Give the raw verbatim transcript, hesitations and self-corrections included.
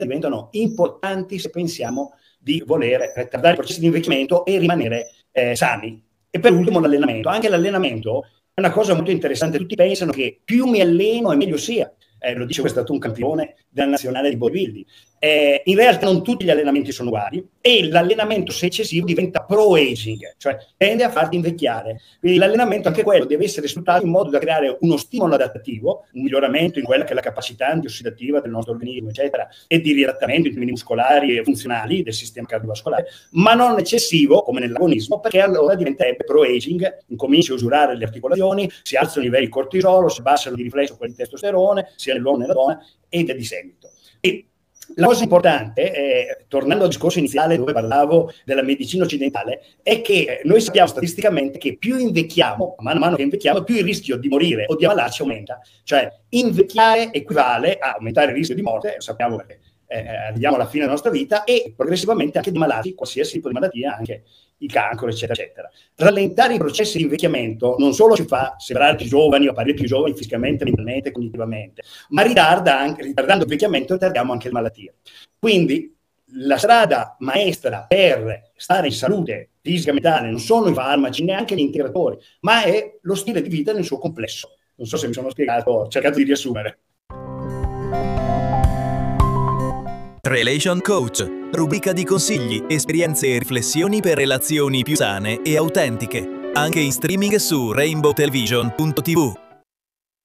diventano importanti se pensiamo di voler ritardare i processi di invecchiamento e rimanere eh, sani. E per ultimo l'allenamento. Anche l'allenamento è una cosa molto interessante. Tutti pensano che più mi alleno e meglio sia. Eh, lo dice, questo è stato un campione della nazionale di bodybuilding. Eh, in realtà non tutti gli allenamenti sono uguali e l'allenamento, se eccessivo, diventa pro-aging, cioè tende a farti invecchiare. Quindi l'allenamento, anche quello, deve essere sfruttato in modo da creare uno stimolo adattativo, un miglioramento in quella che è la capacità antiossidativa del nostro organismo, eccetera, e di riadattamento in termini muscolari e funzionali del sistema cardiovascolare, ma non eccessivo, come nell'agonismo, perché allora diventerebbe pro-aging, incominci a usurare le articolazioni, si alzano i livelli di cortisolo, si abbassano di riflesso quelli di testosterone, sia nell'uomo che nella donna, e via di seguito. E la cosa importante, eh, tornando al discorso iniziale dove parlavo della medicina occidentale, è che noi sappiamo statisticamente che più invecchiamo, mano a mano che invecchiamo, più il rischio di morire o di ammalarci aumenta. Cioè invecchiare equivale a aumentare il rischio di morte, sappiamo perché eh, arriviamo alla fine della nostra vita, e progressivamente anche di malati, qualsiasi tipo di malattia, anche il cancro, eccetera, eccetera. Rallentare i processi di invecchiamento non solo ci fa sembrare più giovani o apparire più giovani fisicamente, mentalmente, cognitivamente, ma ritarda anche, ritardando il invecchiamento, ritardiamo anche le malattie. Quindi la strada maestra per stare in salute fisica e mentale non sono i farmaci, neanche gli integratori, ma è lo stile di vita nel suo complesso. Non so se mi sono spiegato, ho cercato di riassumere. Relation Coach, rubrica di consigli, esperienze e riflessioni per relazioni più sane e autentiche, anche in streaming su rainbow television punto tivù.